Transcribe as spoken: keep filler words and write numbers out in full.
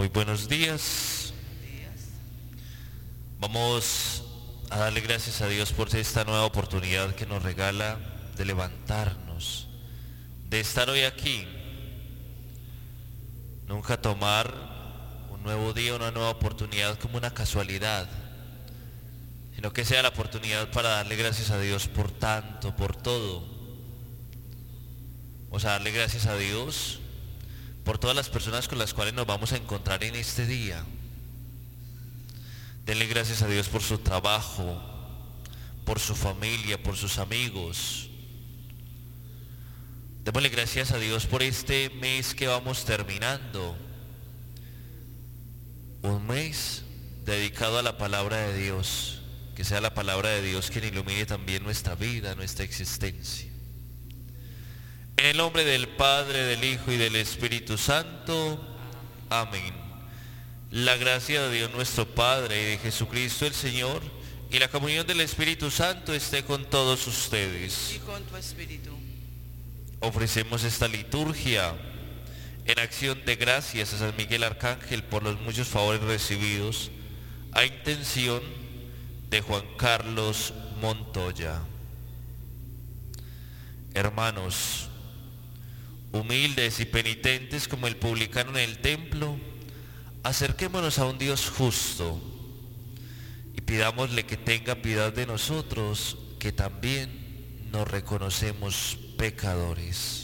Muy buenos días. Vamos a darle gracias a Dios por esta nueva oportunidad que nos regala de levantarnos, de estar hoy aquí. Nunca tomar un nuevo día, una nueva oportunidad como una casualidad, sino que sea la oportunidad para darle gracias a Dios por tanto, por todo. Vamos a darle gracias a Dios por todas las personas con las cuales nos vamos a encontrar en este día. Denle gracias a Dios por su trabajo, por su familia, por sus amigos. Démosle gracias a Dios por este mes que vamos terminando. Un mes dedicado a la palabra de Dios. Que sea la palabra de Dios quien ilumine también nuestra vida, nuestra existencia. En el nombre del Padre, del Hijo y del Espíritu Santo. Amén. La gracia de Dios nuestro Padre y de Jesucristo el Señor y la comunión del Espíritu Santo esté con todos ustedes. Y con tu espíritu. Ofrecemos esta liturgia en acción de gracias a San Miguel Arcángel por los muchos favores recibidos, a intención de Juan Carlos Montoya. Hermanos, humildes y penitentes como el publicano en el templo, acerquémonos a un Dios justo y pidámosle que tenga piedad de nosotros, que también nos reconocemos pecadores.